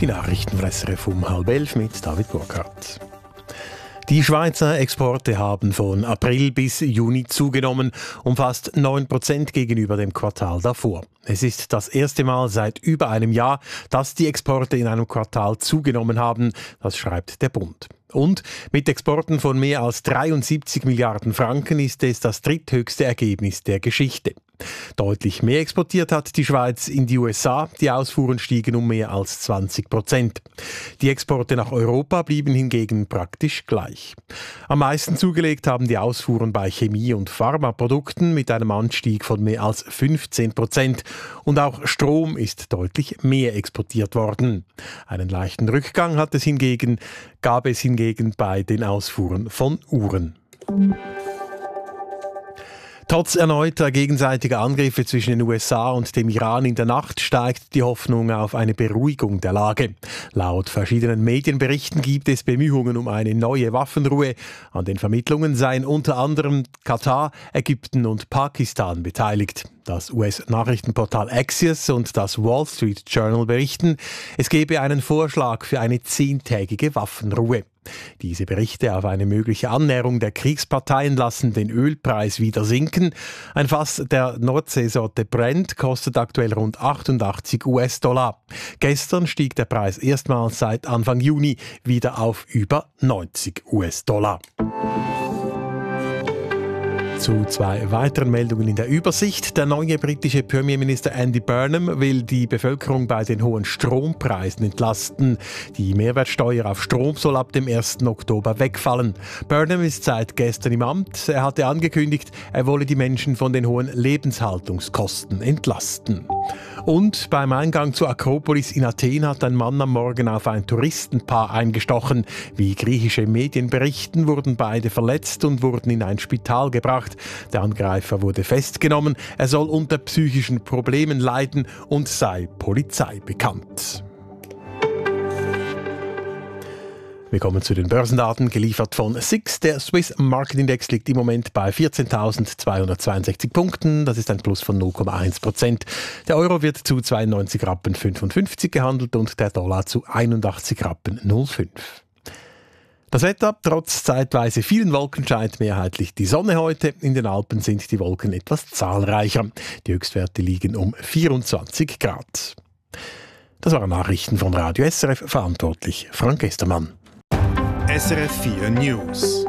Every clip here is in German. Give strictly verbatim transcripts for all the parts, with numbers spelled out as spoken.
Die Nachrichten von S R F um halb elf mit David Burkhardt. Die Schweizer Exporte haben von April bis Juni zugenommen, um fast neun Prozent gegenüber dem Quartal davor. Es ist das erste Mal seit über einem Jahr, dass die Exporte in einem Quartal zugenommen haben, das schreibt der Bund. Und mit Exporten von mehr als dreiundsiebzig Milliarden Franken ist es das dritthöchste Ergebnis der Geschichte. Deutlich mehr exportiert hat die Schweiz in die U S A. Die Ausfuhren stiegen um mehr als zwanzig Prozent. Die Exporte nach Europa blieben hingegen praktisch gleich. Am meisten zugelegt haben die Ausfuhren bei Chemie- und Pharmaprodukten mit einem Anstieg von mehr als fünfzehn Prozent. Und auch Strom ist deutlich mehr exportiert worden. Einen leichten Rückgang hat es hingegen, gab es hingegen bei den Ausfuhren von Uhren. Trotz erneuter gegenseitiger Angriffe zwischen den U S A und dem Iran in der Nacht steigt die Hoffnung auf eine Beruhigung der Lage. Laut verschiedenen Medienberichten gibt es Bemühungen um eine neue Waffenruhe. An den Vermittlungen seien unter anderem Katar, Ägypten und Pakistan beteiligt. Das U S-Nachrichtenportal Axios und das Wall Street Journal berichten, es gebe einen Vorschlag für eine zehntägige Waffenruhe. Diese Berichte auf eine mögliche Annäherung der Kriegsparteien lassen den Ölpreis wieder sinken. Ein Fass der Nordseesorte Brent kostet aktuell rund achtundachtzig US-Dollar. Gestern stieg der Preis erstmals seit Anfang Juni wieder auf über neunzig US-Dollar. Zu zwei weiteren Meldungen in der Übersicht. Der neue britische Premierminister Andy Burnham will die Bevölkerung bei den hohen Strompreisen entlasten. Die Mehrwertsteuer auf Strom soll ab dem ersten Oktober wegfallen. Burnham ist seit gestern im Amt. Er hatte angekündigt, er wolle die Menschen von den hohen Lebenshaltungskosten entlasten. Und beim Eingang zur Akropolis in Athen hat ein Mann am Morgen auf ein Touristenpaar eingestochen. Wie griechische Medien berichten, wurden beide verletzt und wurden in ein Spital gebracht. Der Angreifer wurde festgenommen. Er soll unter psychischen Problemen leiden und sei Polizei bekannt. Wir kommen zu den Börsendaten, geliefert von S I X. Der Swiss Market Index liegt im Moment bei vierzehntausendzweihundertzweiundsechzig Punkten. Das ist ein Plus von null Komma eins Prozent. Der Euro wird zu zweiundneunzig Rappen fünfundfünfzig gehandelt und der Dollar zu einundachtzig Rappen null Komma fünf. Das Wetter, trotz zeitweise vielen Wolken, scheint mehrheitlich die Sonne heute. In den Alpen sind die Wolken etwas zahlreicher. Die Höchstwerte liegen um vierundzwanzig Grad. Das waren Nachrichten von Radio S R F, verantwortlich Frank Estermann. S R F vier News.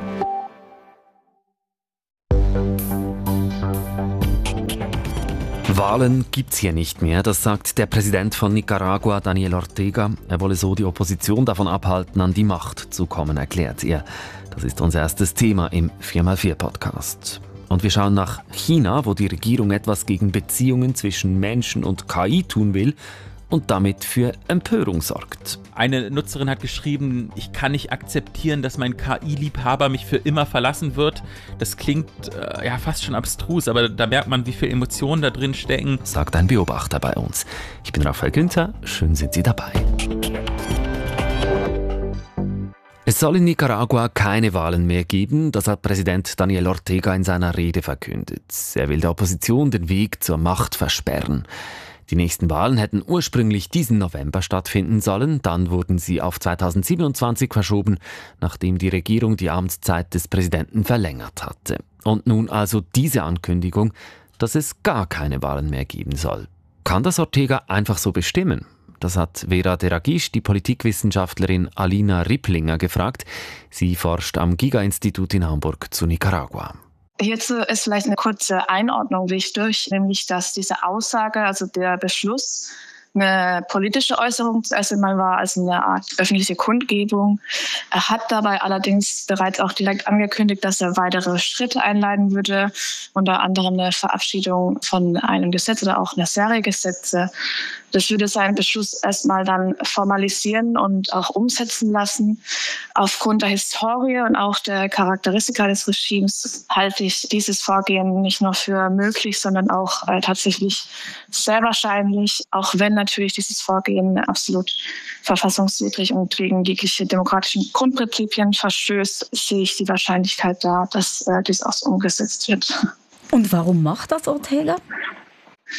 Wahlen gibt's hier nicht mehr, das sagt der Präsident von Nicaragua, Daniel Ortega. Er wolle so die Opposition davon abhalten, an die Macht zu kommen, erklärt er. Das ist unser erstes Thema im vier mal vier Podcast. Und wir schauen nach China, wo die Regierung etwas gegen Beziehungen zwischen Menschen und K I tun will und damit für Empörung sorgt. Eine Nutzerin hat geschrieben, ich kann nicht akzeptieren, dass mein K I-Liebhaber mich für immer verlassen wird. Das klingt äh, ja fast schon abstrus, aber da merkt man, wie viel Emotionen da drin stecken. Sagt ein Beobachter bei uns. Ich bin Raphael Günther, schön sind Sie dabei. Es soll in Nicaragua keine Wahlen mehr geben, das hat Präsident Daniel Ortega in seiner Rede verkündet. Er will der Opposition den Weg zur Macht versperren. Die nächsten Wahlen hätten ursprünglich diesen November stattfinden sollen, dann wurden sie auf zweitausendsiebenundzwanzig verschoben, nachdem die Regierung die Amtszeit des Präsidenten verlängert hatte. Und nun also diese Ankündigung, dass es gar keine Wahlen mehr geben soll. Kann das Ortega einfach so bestimmen? Das hat Vera Deragisch, die Politikwissenschaftlerin Alina Ripplinger, gefragt. Sie forscht am Giga-Institut in Hamburg zu Nicaragua. Hierzu ist vielleicht eine kurze Einordnung wichtig, nämlich dass diese Aussage, also der Beschluss, eine politische Äußerung zuerst einmal war, also eine Art öffentliche Kundgebung. Er hat dabei allerdings bereits auch direkt angekündigt, dass er weitere Schritte einleiten würde, unter anderem eine Verabschiedung von einem Gesetz oder auch einer Serie Gesetze. Das würde seinen Beschluss erstmal dann formalisieren und auch umsetzen lassen. Aufgrund der Historie und auch der Charakteristika des Regimes halte ich dieses Vorgehen nicht nur für möglich, sondern auch äh, tatsächlich sehr wahrscheinlich, auch wenn natürlich dieses Vorgehen absolut verfassungswidrig und gegen jegliche demokratischen Grundprinzipien verstößt, sehe ich die Wahrscheinlichkeit da, dass äh, dies auch umgesetzt wird. Und warum macht das Ortega?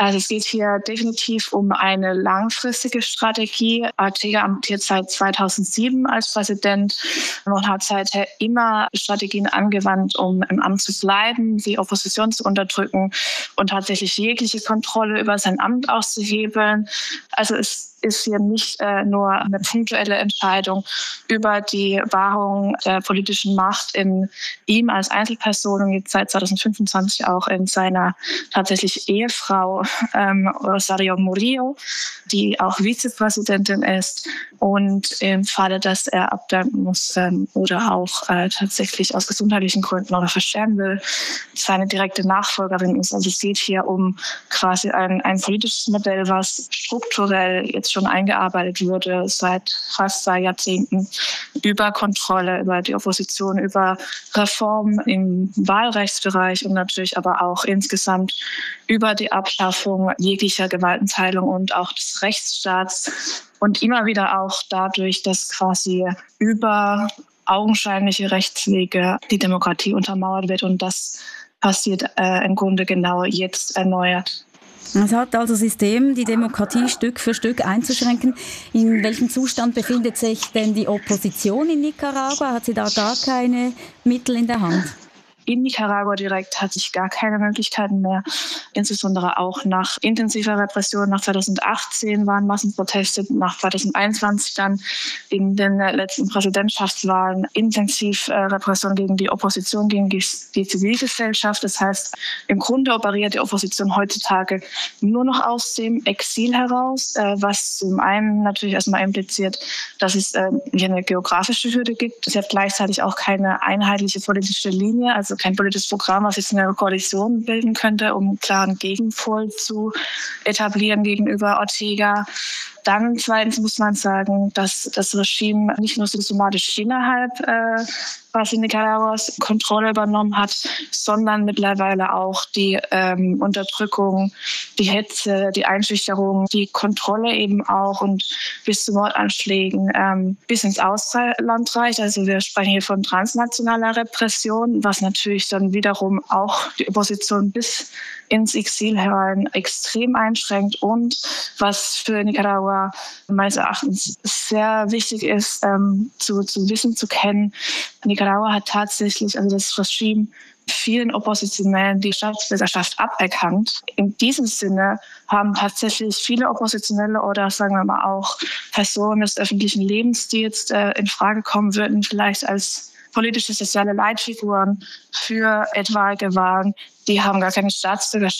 Also es geht hier definitiv um eine langfristige Strategie. Ortega amtiert seit zweitausendsieben als Präsident und hat seither immer Strategien angewandt, um im Amt zu bleiben, die Opposition zu unterdrücken und tatsächlich jegliche Kontrolle über sein Amt auszuhebeln. Also es ist hier nicht äh, nur eine punktuelle Entscheidung über die Wahrung der politischen Macht in ihm als Einzelperson und jetzt seit zweitausendfünfundzwanzig auch in seiner tatsächlich Ehefrau ähm, Rosario Murillo, die auch Vizepräsidentin ist und im Falle, dass er abdanken muss ähm, oder auch äh, tatsächlich aus gesundheitlichen Gründen oder versterben will, seine direkte Nachfolgerin ist. Also es geht hier um quasi ein, ein politisches Modell, was strukturell jetzt schon eingearbeitet wurde seit fast zwei Jahrzehnten über Kontrolle, über die Opposition, über Reformen im Wahlrechtsbereich und natürlich aber auch insgesamt über die Abschaffung jeglicher Gewaltenteilung und auch des Rechtsstaats und immer wieder auch dadurch, dass quasi über augenscheinliche Rechtswege die Demokratie untermauert wird und das passiert äh, im Grunde genau jetzt erneuert. Es hat also System, die Demokratie Stück für Stück einzuschränken. In welchem Zustand befindet sich denn die Opposition in Nicaragua? Hat sie da gar keine Mittel in der Hand? In Nicaragua direkt hat sich gar keine Möglichkeiten mehr, insbesondere auch nach intensiver Repression. Nach zweitausendachtzehn waren Massenproteste, nach zweitausendeinundzwanzig dann in den letzten Präsidentschaftswahlen intensiv äh, Repression gegen die Opposition, gegen die, die Zivilgesellschaft. Das heißt, im Grunde operiert die Opposition heutzutage nur noch aus dem Exil heraus, äh, was zum einen natürlich erstmal impliziert, dass es äh, hier eine geografische Hürde gibt. Es hat gleichzeitig auch keine einheitliche politische Linie, also kein politisches Programm, was jetzt eine Koalition bilden könnte, um einen klaren Gegenpol zu etablieren gegenüber Ortega. Dann zweitens muss man sagen, dass das Regime nicht nur systematisch innerhalb äh, quasi Nicaraguas Kontrolle übernommen hat, sondern mittlerweile auch die ähm, Unterdrückung, die Hetze, die Einschüchterung, die Kontrolle eben auch und bis zu Mordanschlägen ähm, bis ins Ausland reicht. Also wir sprechen hier von transnationaler Repression, was natürlich dann wiederum auch die Opposition bis ins Exil herein extrem einschränkt und was für Nicaragua meines Erachtens sehr wichtig ist, ähm, zu, zu wissen, zu kennen. Nicaragua hat tatsächlich, also das Regime, vielen Oppositionellen die Staatsbürgerschaft aberkannt. In diesem Sinne haben tatsächlich viele Oppositionelle oder sagen wir mal auch Personen des öffentlichen Lebens, die jetzt äh, in Frage kommen würden, vielleicht als politische, soziale Leitfiguren für etwaige Wahlen, die haben gar keine Staatsbürgerschaft.